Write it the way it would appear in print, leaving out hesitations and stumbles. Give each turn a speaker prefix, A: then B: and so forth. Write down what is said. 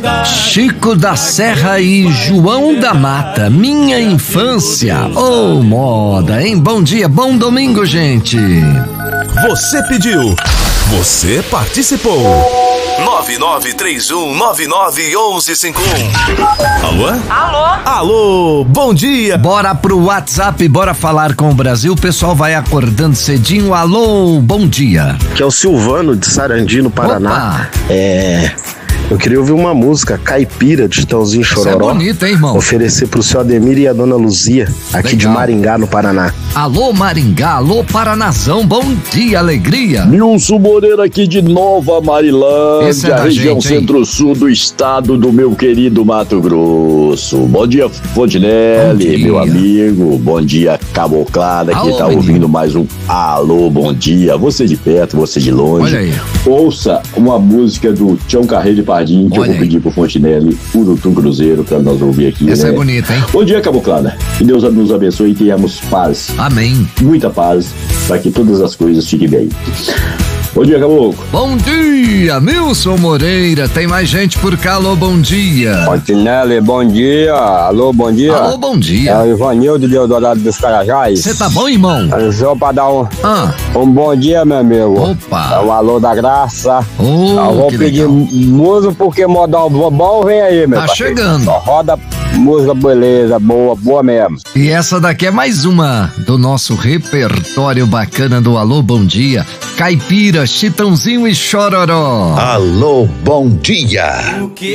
A: Chico da Serra e João da Mata, minha infância. Oh, moda, hein? Bom dia, bom domingo, gente.
B: Você pediu, você participou. 9931991151. Alô?
C: Alô?
B: Alô, bom dia.
A: Bora pro WhatsApp, bora falar com o Brasil. O pessoal vai acordando cedinho. Alô, bom dia.
D: Que é o Silvano de Sarandi, no Paraná. Eu queria ouvir uma música, Caipira, de Chitãozinho Chororó.
A: Essa é bonita, hein, irmão?
D: Oferecer pro seu Ademir e a dona Luzia, aqui de Maringá, no Paraná.
A: Alô, Maringá, alô, Paranazão, bom dia, alegria.
E: Nilson Moreira aqui de Nova Marilândia, região centro-sul do estado do meu querido Mato Grosso. Bom dia, Fontinelli, meu amigo. Bom dia, Caboclada, que tá ouvindo mais um Alô, bom dia. Você de perto, você de longe.
A: Olha aí.
E: Ouça uma música do Tião Carreiro de Pardim, que eu vou pedir pro Fontinelli, Urutum Cruzeiro, pra nós ouvir aqui.
A: Essa é bonita, hein?
E: Bom dia, Caboclada. Que Deus nos abençoe e tenhamos paz.
A: Amém.
E: Muita paz, para que todas as coisas fiquem bem. Bom dia, Caboclo.
A: Bom dia, Nilson Moreira. Tem mais gente por cá, alô, bom dia.
F: Fontinelli, bom dia. Alô, bom dia.
A: Alô, bom dia.
F: É o Ivanildo de Eldorado dos Carajás.
A: Você tá bom, irmão?
F: Só pra dar um bom dia, meu amigo.
A: Opa.
F: É o alô da graça. Eu vou pedir música porque modal bom vem aí, meu
A: parceiro. Chegando.
F: Só roda música beleza, boa mesmo.
A: E essa daqui é mais uma do nosso repertório bacana do Alô, bom dia. Caipira, Chitãozinho e Chororó.
B: Alô, bom dia.